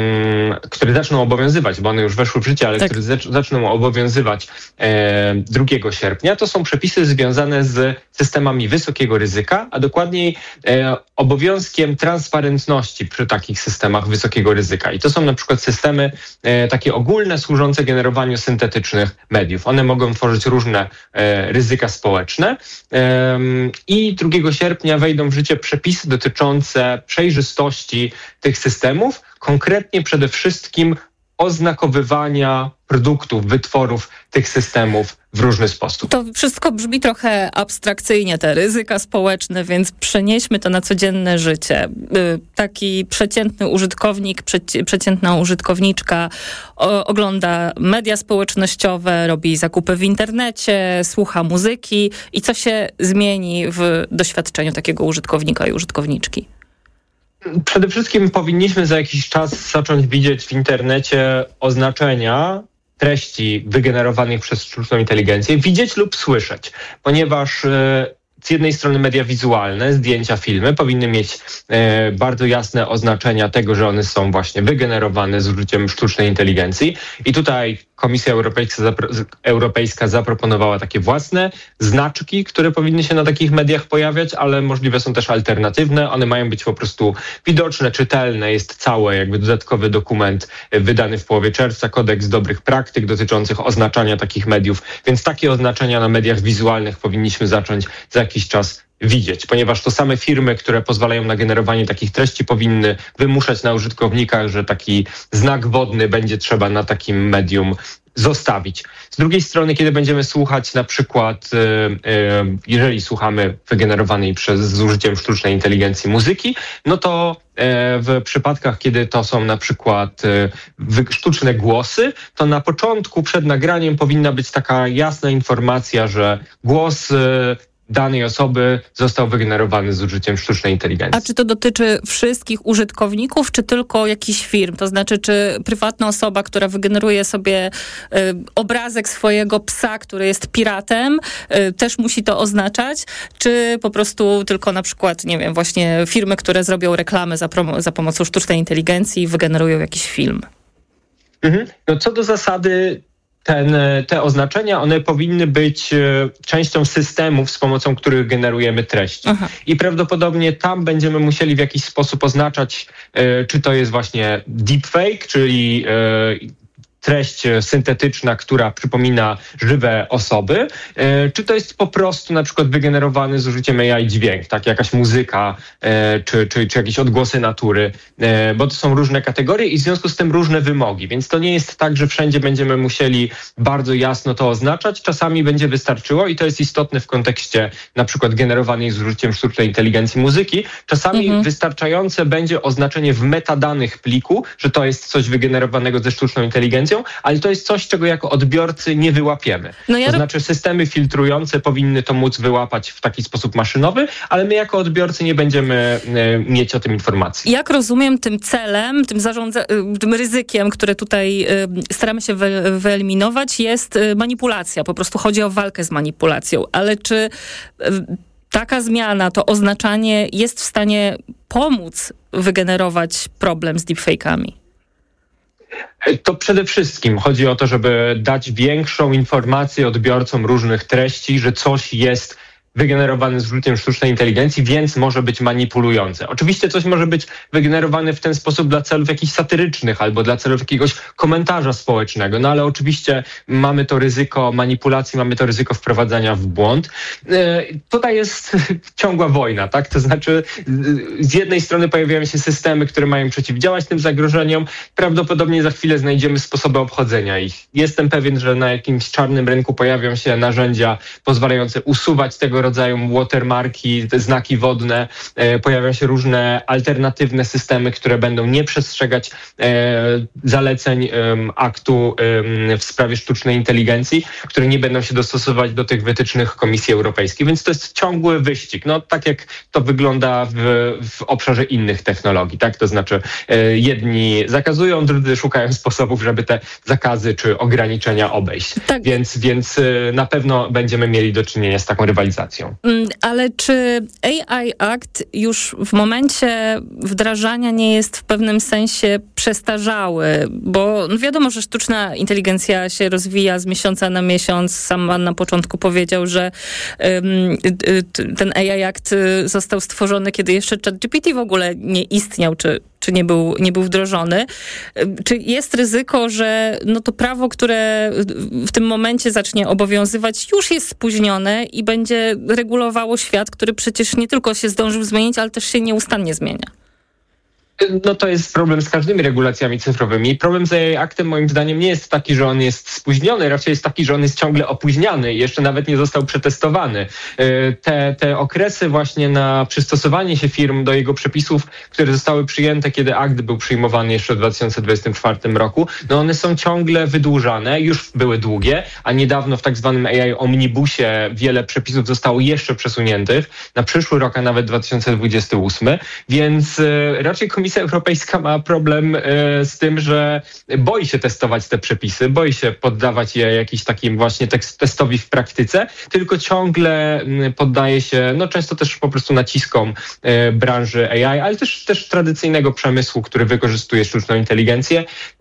mm, które zaczną obowiązywać, bo one już weszły w życie, ale tak. które zacz, zaczną obowiązywać e, drugiego sierpnia, to są przepisy związane z systemami wysokiego ryzyka, a dokładniej e, obowiązkiem transparentności przy takich systemach wysokiego ryzyka. I to są na przykład systemy e, takie ogólne, służące generowaniu syntetycznych mediów. One mogą tworzyć różne e, ryzyka społeczne e, i drugiego sierpnia wejdą w życie przepisy dotyczące przejrzystości tych systemów, konkretnie przede wszystkim oznakowywania produktów, wytworów tych systemów w różny sposób. To wszystko brzmi trochę abstrakcyjnie, te ryzyka społeczne, więc przenieśmy to na codzienne życie. Taki przeciętny użytkownik, przeci- przeciętna użytkowniczka o, ogląda media społecznościowe, robi zakupy w internecie, słucha muzyki i co się zmieni w doświadczeniu takiego użytkownika i użytkowniczki? Przede wszystkim powinniśmy za jakiś czas zacząć widzieć w internecie oznaczenia treści wygenerowanych przez sztuczną inteligencję, widzieć lub słyszeć, ponieważ z jednej strony media wizualne, zdjęcia, filmy powinny mieć e, bardzo jasne oznaczenia tego, że one są właśnie wygenerowane z użyciem sztucznej inteligencji. I tutaj Komisja Europejska, zapro- Europejska zaproponowała takie własne znaczki, które powinny się na takich mediach pojawiać, ale możliwe są też alternatywne. One mają być po prostu widoczne, czytelne. Jest cały jakby dodatkowy dokument wydany w połowie czerwca, kodeks dobrych praktyk dotyczących oznaczania takich mediów. Więc takie oznaczenia na mediach wizualnych powinniśmy zacząć za jakiś czas widzieć, ponieważ to same firmy, które pozwalają na generowanie takich treści, powinny wymuszać na użytkownikach, że taki znak wodny będzie trzeba na takim medium zostawić. Z drugiej strony, kiedy będziemy słuchać na przykład, jeżeli słuchamy wygenerowanej przez z użyciem sztucznej inteligencji muzyki, no to w przypadkach, kiedy to są na przykład sztuczne głosy, to na początku przed nagraniem powinna być taka jasna informacja, że głos danej osoby został wygenerowany z użyciem sztucznej inteligencji. A czy to dotyczy wszystkich użytkowników, czy tylko jakichś firm? To znaczy, czy prywatna osoba, która wygeneruje sobie y, obrazek swojego psa, który jest piratem, y, też musi to oznaczać? Czy po prostu tylko na przykład, nie wiem, właśnie firmy, które zrobią reklamę za, prom- za pomocą sztucznej inteligencji i wygenerują jakiś film? Mhm. No co do zasady, Ten, te oznaczenia, one powinny być e, częścią systemów, z pomocą których generujemy treści. Aha. I prawdopodobnie tam będziemy musieli w jakiś sposób oznaczać, e, czy to jest właśnie deepfake, czyli e, treść syntetyczna, która przypomina żywe osoby, e, czy to jest po prostu na przykład wygenerowany z użyciem A I dźwięk, tak jakaś muzyka, e, czy, czy, czy jakieś odgłosy natury, e, bo to są różne kategorie i w związku z tym różne wymogi, więc to nie jest tak, że wszędzie będziemy musieli bardzo jasno to oznaczać, czasami będzie wystarczyło i to jest istotne w kontekście na przykład generowanej z użyciem sztucznej inteligencji muzyki, czasami mhm. wystarczające będzie oznaczenie w metadanych pliku, że to jest coś wygenerowanego ze sztuczną inteligencją, ale to jest coś, czego jako odbiorcy nie wyłapiemy. No ja to znaczy systemy filtrujące powinny to móc wyłapać w taki sposób maszynowy, ale my jako odbiorcy nie będziemy e, mieć o tym informacji. Jak rozumiem, tym celem, tym, zarządza- tym ryzykiem, które tutaj e, staramy się wy- wyeliminować, jest e, manipulacja. Po prostu chodzi o walkę z manipulacją. Ale czy e, taka zmiana, to oznaczanie jest w stanie pomóc wygenerować problem z deepfake'ami? To przede wszystkim chodzi o to, żeby dać większą informację odbiorcom różnych treści, że coś jest wygenerowany z użyciem sztucznej inteligencji, więc może być manipulujące. Oczywiście coś może być wygenerowane w ten sposób dla celów jakichś satyrycznych albo dla celów jakiegoś komentarza społecznego, no ale oczywiście mamy to ryzyko manipulacji, mamy to ryzyko wprowadzania w błąd. E, tutaj jest ciągła wojna, tak? To znaczy z jednej strony pojawiają się systemy, które mają przeciwdziałać tym zagrożeniom. Prawdopodobnie za chwilę znajdziemy sposoby obchodzenia ich. Jestem pewien, że na jakimś czarnym rynku pojawią się narzędzia pozwalające usuwać tego rodzaju watermarki, te znaki wodne. E, pojawią się różne alternatywne systemy, które będą nie przestrzegać e, zaleceń e, aktu e, w sprawie sztucznej inteligencji, które nie będą się dostosować do tych wytycznych Komisji Europejskiej. Więc to jest ciągły wyścig. No tak jak to wygląda w, w obszarze innych technologii, tak? To znaczy e, jedni zakazują, drudzy szukają sposobów, żeby te zakazy czy ograniczenia obejść. Tak. Więc, więc e, na pewno będziemy mieli do czynienia z taką rywalizacją. Ale czy A I Act już w momencie wdrażania nie jest w pewnym sensie przestarzały? Bo no wiadomo, że sztuczna inteligencja się rozwija z miesiąca na miesiąc. Sam pan na początku powiedział, że um, ten A I Act został stworzony, kiedy jeszcze ChatGPT w ogóle nie istniał, czy czy nie był, nie był wdrożony. Czy jest ryzyko, że no to prawo, które w tym momencie zacznie obowiązywać, już jest spóźnione i będzie regulowało świat, który przecież nie tylko się zdążył zmienić, ale też się nieustannie zmienia? No to jest problem z każdymi regulacjami cyfrowymi. Problem z A I Actem moim zdaniem nie jest taki, że on jest spóźniony, raczej jest taki, że on jest ciągle opóźniany i jeszcze nawet nie został przetestowany. Te, te okresy właśnie na przystosowanie się firm do jego przepisów, które zostały przyjęte, kiedy akt był przyjmowany jeszcze w dwa tysiące dwudziestym czwartym roku, no one są ciągle wydłużane, już były długie, a niedawno w tak zwanym A I Omnibusie wiele przepisów zostało jeszcze przesuniętych na przyszły rok, a nawet dwa tysiące dwudziesty ósmy, więc raczej Komisja Komisja Europejska ma problem y, z tym, że boi się testować te przepisy, boi się poddawać je jakiś takim właśnie tekst, testowi w praktyce, tylko ciągle y, poddaje się, no często też po prostu naciskom y, branży A I, ale też, też tradycyjnego przemysłu, który wykorzystuje sztuczną inteligencję, y,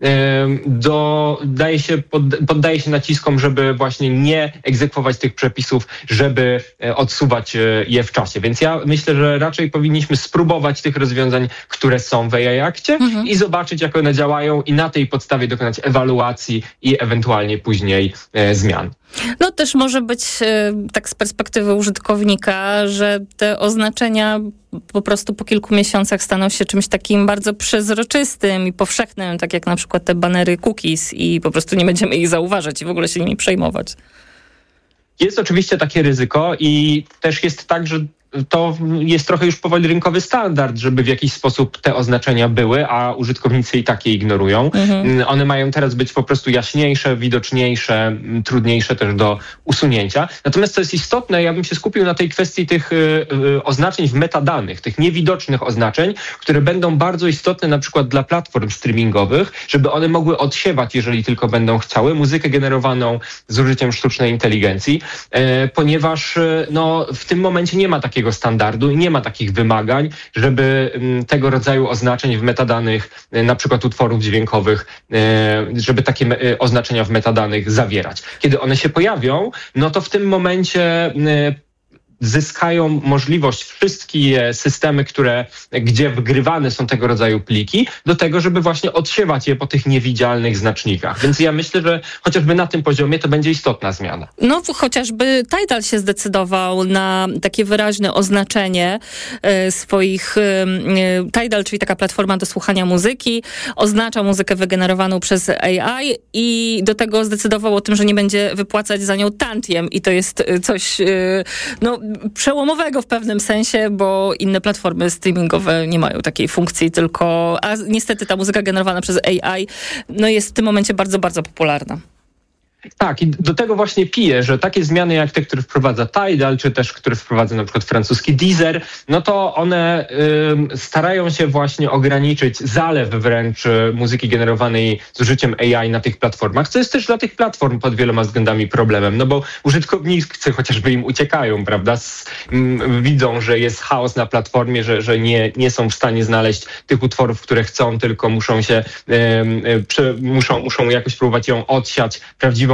do, daje się, pod, poddaje się naciskom, żeby właśnie nie egzekwować tych przepisów, żeby y, odsuwać y, je w czasie. Więc ja myślę, że raczej powinniśmy spróbować tych rozwiązań, które są w A I Akcie mhm. i zobaczyć, jak one działają i na tej podstawie dokonać ewaluacji i ewentualnie później e, zmian. No też może być e, tak z perspektywy użytkownika, że te oznaczenia po prostu po kilku miesiącach staną się czymś takim bardzo przezroczystym i powszechnym, tak jak na przykład te banery cookies i po prostu nie będziemy ich zauważać i w ogóle się nimi przejmować. Jest oczywiście takie ryzyko i też jest tak, że to jest trochę już powoli rynkowy standard, żeby w jakiś sposób te oznaczenia były, a użytkownicy i tak je ignorują. Mhm. One mają teraz być po prostu jaśniejsze, widoczniejsze, trudniejsze też do usunięcia. Natomiast co jest istotne, ja bym się skupił na tej kwestii tych y, y, oznaczeń w metadanych, tych niewidocznych oznaczeń, które będą bardzo istotne na przykład dla platform streamingowych, żeby one mogły odsiewać, jeżeli tylko będą chciały, muzykę generowaną z użyciem sztucznej inteligencji, y, ponieważ y, no, w tym momencie nie ma takiego standardu i nie ma takich wymagań, żeby tego rodzaju oznaczeń w metadanych, na przykład utworów dźwiękowych, żeby takie oznaczenia w metadanych zawierać. Kiedy one się pojawią, no to w tym momencie zyskają możliwość wszystkie systemy, które, gdzie wgrywane są tego rodzaju pliki, do tego, żeby właśnie odsiewać je po tych niewidzialnych znacznikach. Więc ja myślę, że chociażby na tym poziomie to będzie istotna zmiana. No chociażby Tidal się zdecydował na takie wyraźne oznaczenie e, swoich... E, Tidal, czyli taka platforma do słuchania muzyki, oznacza muzykę wygenerowaną przez A I i do tego zdecydował o tym, że nie będzie wypłacać za nią tantiem i to jest coś... E, no przełomowego w pewnym sensie, bo inne platformy streamingowe nie mają takiej funkcji, tylko a niestety ta muzyka generowana przez A I no jest w tym momencie bardzo, bardzo popularna. Tak, i do tego właśnie piję, że takie zmiany jak te, które wprowadza Tidal, czy też które wprowadza na przykład francuski Deezer, no to one y, starają się właśnie ograniczyć zalew wręcz muzyki generowanej z użyciem A I na tych platformach, co jest też dla tych platform pod wieloma względami problemem, no bo użytkownicy chociażby im uciekają, prawda, z, m, widzą, że jest chaos na platformie, że, że nie, nie są w stanie znaleźć tych utworów, które chcą, tylko muszą się, y, y, przy, muszą, muszą jakoś próbować ją odsiać prawdziwą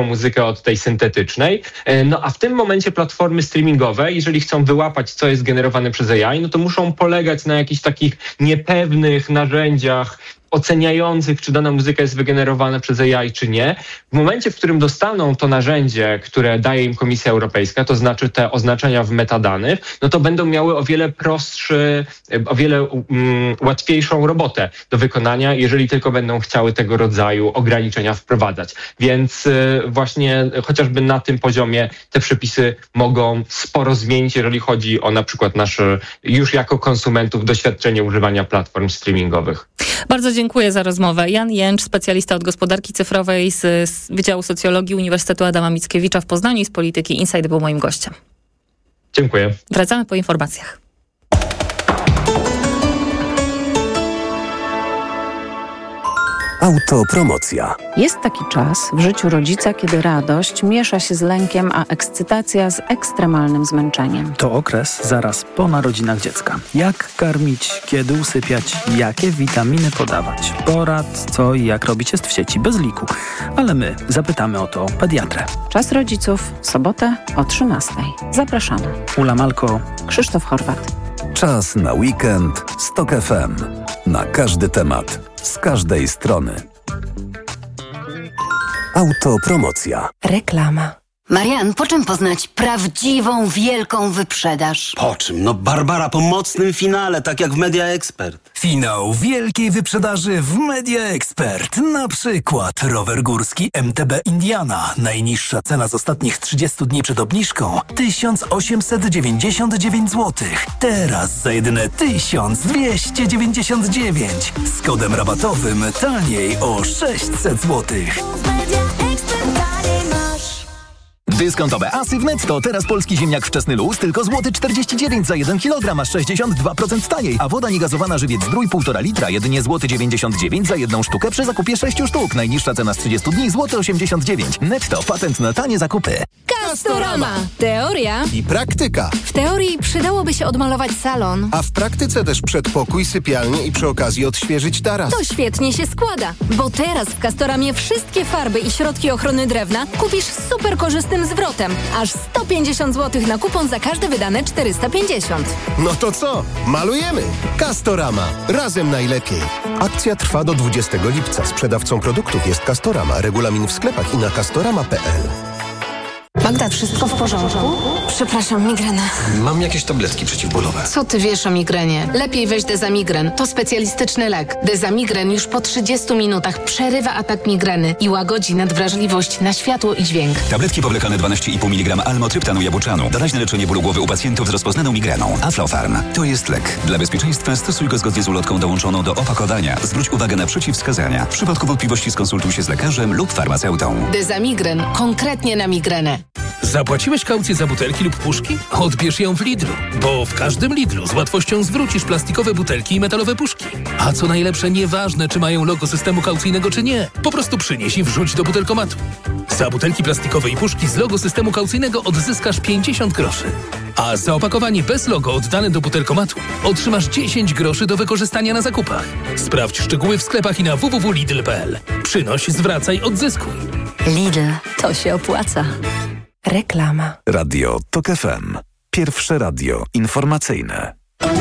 prawdziwą muzykę od tej syntetycznej. No a w tym momencie platformy streamingowe, jeżeli chcą wyłapać, co jest generowane przez A I, no to muszą polegać na jakichś takich niepewnych narzędziach oceniających, czy dana muzyka jest wygenerowana przez A I, czy nie. W momencie, w którym dostaną to narzędzie, które daje im Komisja Europejska, to znaczy te oznaczenia w metadanych, no to będą miały o wiele prostszy, o wiele um, łatwiejszą robotę do wykonania, jeżeli tylko będą chciały tego rodzaju ograniczenia wprowadzać. Więc y, właśnie chociażby na tym poziomie te przepisy mogą sporo zmienić, jeżeli chodzi o na przykład nasze już jako konsumentów doświadczenie używania platform streamingowych. Bardzo dziękuję za rozmowę. Jan Jęcz, specjalista od gospodarki cyfrowej z, z Wydziału Socjologii Uniwersytetu Adama Mickiewicza w Poznaniu i z Polityki Insight był moim gościem. Dziękuję. Wracamy po informacjach. Autopromocja. Jest taki czas w życiu rodzica, kiedy radość miesza się z lękiem, a ekscytacja z ekstremalnym zmęczeniem. To okres zaraz po narodzinach dziecka. Jak karmić, kiedy usypiać, jakie witaminy podawać. Porad, co i jak robić jest w sieci bez liku. Ale my zapytamy o to pediatrę. Czas rodziców w sobotę o trzynastej. Zapraszamy. Ula Malko, Krzysztof Horwat. Czas na weekend z Tok F M. Na każdy temat, z każdej strony. Autopromocja. Reklama. Marian, po czym poznać prawdziwą, wielką wyprzedaż? Po czym? No Barbara, po mocnym finale, tak jak w Media Expert. Finał wielkiej wyprzedaży w Media Expert. Na przykład rower górski M T B Indiana. Najniższa cena z ostatnich trzydziestu dni przed obniżką tysiąc osiemset dziewięćdziesiąt dziewięć złotych. Teraz za jedyne tysiąc dwieście dziewięćdziesiąt dziewięć. Z kodem rabatowym taniej o sześćset złotych. Dyskontowe asy w Netto. Teraz polski ziemniak wczesny luz tylko złoty czterdzieści dziewięć za jeden kilogram, aż sześćdziesiąt dwa procent taniej. A woda niegazowana żywiec Zdrój półtora litra jedynie złoty dziewięćdziesiąt dziewięć za jedną sztukę przy zakupie sześciu sztuk. Najniższa cena z trzydziestu dni złoty osiemdziesiąt dziewięć. Netto. Patent na tanie zakupy. Castorama. Teoria i praktyka. W teorii przydałoby się odmalować salon. A w praktyce też przedpokój, sypialnię i przy okazji odświeżyć taras. To świetnie się składa, bo teraz w Castoramie wszystkie farby i środki ochrony drewna kupisz z super korzystnym zwrotem. Aż sto pięćdziesiąt złotych na kupon za każde wydane czterysta pięćdziesiąt. No to co? Malujemy! Castorama. Razem najlepiej. Akcja trwa do dwudziestego lipca. Sprzedawcą produktów jest Castorama. Regulamin w sklepach i na castorama kropka p l. Magda, wszystko w porządku? Przepraszam, migrena. Mam jakieś tabletki przeciwbólowe. Co ty wiesz o migrenie? Lepiej weź Dezamigren. To specjalistyczny lek. Dezamigren już po trzydziestu minutach przerywa atak migreny i łagodzi nadwrażliwość na światło i dźwięk. Tabletki powlekane dwanaście i pół miligrama almotryptanu jabłczanu. Doraźne leczenie bólu głowy u pacjentów z rozpoznaną migreną. Aflofarm. To jest lek. Dla bezpieczeństwa stosuj go zgodnie z ulotką dołączoną do opakowania. Zwróć uwagę na przeciwwskazania. W przypadku wątpliwości skonsultuj się z lekarzem lub farmaceutą. Dezamigren. Konkretnie na migrenę. Zapłaciłeś kaucję za butelki lub puszki? Odbierz ją w Lidlu, bo w każdym Lidlu z łatwością zwrócisz plastikowe butelki i metalowe puszki. A co najlepsze, nieważne czy mają logo systemu kaucyjnego czy nie, po prostu przynieś i wrzuć do butelkomatu. Za butelki plastikowe i puszki z logo systemu kaucyjnego odzyskasz pięćdziesiąt groszy. A za opakowanie bez logo oddane do butelkomatu otrzymasz dziesięć groszy do wykorzystania na zakupach. Sprawdź szczegóły w sklepach i na w w w kropka lidl kropka p l. Przynoś, zwracaj, odzyskuj. Lidl, to się opłaca. Reklama. Radio Tok F M. Pierwsze radio informacyjne.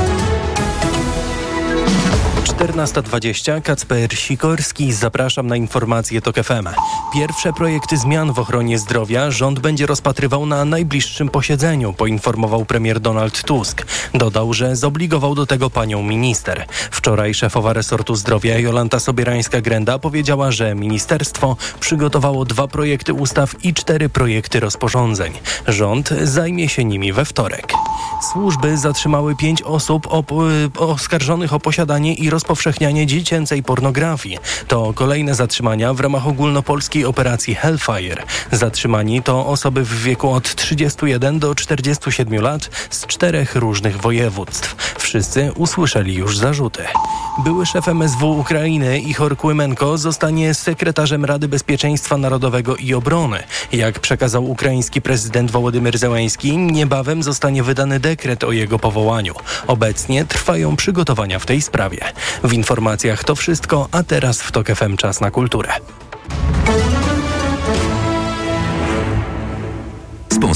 czternasta dwadzieścia, Kacper Sikorski, zapraszam na informacje Tok F M. Pierwsze projekty zmian w ochronie zdrowia rząd będzie rozpatrywał na najbliższym posiedzeniu, poinformował premier Donald Tusk. Dodał, że zobligował do tego panią minister. Wczoraj szefowa resortu zdrowia Jolanta Sobierańska-Grenda powiedziała, że ministerstwo przygotowało dwa projekty ustaw i cztery projekty rozporządzeń. Rząd zajmie się nimi we wtorek. Służby zatrzymały pięć osób op- oskarżonych o posiadanie i rozpowszechnianie dziecięcej pornografii. To kolejne zatrzymania w ramach ogólnopolskiej operacji Hellfire. Zatrzymani to osoby w wieku od trzydziestu jeden do czterdziestu siedmiu lat z czterech różnych województw. Wszyscy usłyszeli już zarzuty. Były szef M S W Ukrainy Ichor Kłymenko zostanie sekretarzem Rady Bezpieczeństwa Narodowego i Obrony. Jak przekazał ukraiński prezydent Wołodymyr Zełenski, niebawem zostanie wydany dekret o jego powołaniu. Obecnie trwają przygotowania w tej sprawie. W informacjach to wszystko, a teraz w Tok F M czas na kulturę.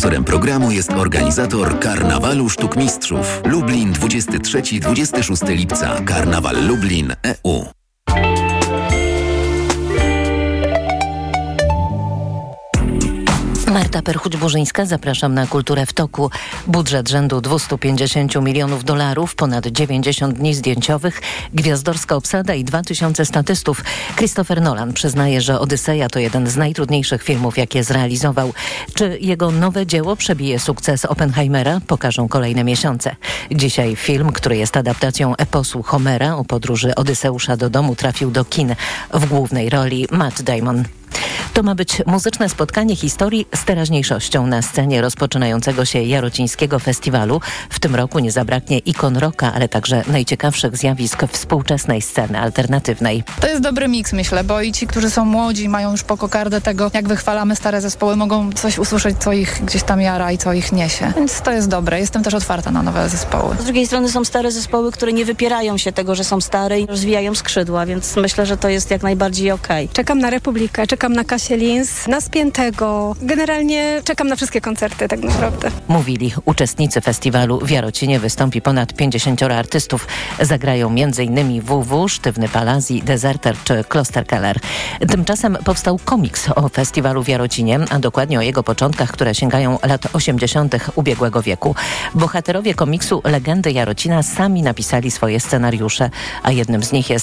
Sponsorem programu jest organizator Karnawalu Sztuk Mistrzów. Lublin dwudziestego trzeciego do dwudziestego szóstego lipca. Karnawal Lublin E U. Marta Perchuć-Burzyńska, zapraszam na Kulturę w toku. Budżet rzędu dwieście pięćdziesiąt milionów dolarów, ponad dziewięćdziesiąt dni zdjęciowych, gwiazdorska obsada i dwa tysiące statystów. Christopher Nolan przyznaje, że Odyseja to jeden z najtrudniejszych filmów, jakie zrealizował. Czy jego nowe dzieło przebije sukces Oppenheimera? Pokażą kolejne miesiące. Dzisiaj film, który jest adaptacją eposu Homera o podróży Odyseusza do domu, trafił do kin. W głównej roli Matt Damon. To ma być muzyczne spotkanie historii z teraźniejszością na scenie rozpoczynającego się Jarocińskiego Festiwalu. W tym roku nie zabraknie ikon rocka, ale także najciekawszych zjawisk współczesnej sceny alternatywnej. To jest dobry miks, myślę, bo i ci, którzy są młodzi, mają już po kokardę tego, jak wychwalamy stare zespoły, mogą coś usłyszeć, co ich gdzieś tam jara i co ich niesie. Więc to jest dobre. Jestem też otwarta na nowe zespoły. Z drugiej strony są stare zespoły, które nie wypierają się tego, że są stare i rozwijają skrzydła, więc myślę, że to jest jak najbardziej okej. Okay. Czekam na Republikę, czekam na Kasię Lins, na Spiętego. Generalnie czekam na wszystkie koncerty tak naprawdę. Mówili uczestnicy festiwalu. W Jarocinie wystąpi ponad pięćdziesięcioro artystów. Zagrają m.in. W W, Sztywny Palazzi, Deserter czy Klosterkeller. Tymczasem powstał komiks o festiwalu w Jarocinie, a dokładnie o jego początkach, które sięgają lat osiemdziesiątych ubiegłego wieku. Bohaterowie komiksu Legendy Jarocina sami napisali swoje scenariusze, a jednym z nich jest